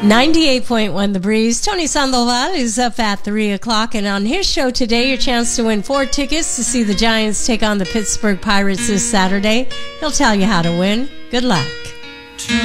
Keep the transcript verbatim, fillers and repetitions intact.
ninety-eight point one The Breeze. Tony Sandoval is up at three o'clock, and on his show today, your chance to win four tickets to see the Giants take on the Pittsburgh Pirates this Saturday. He'll tell you how to win. Good luck.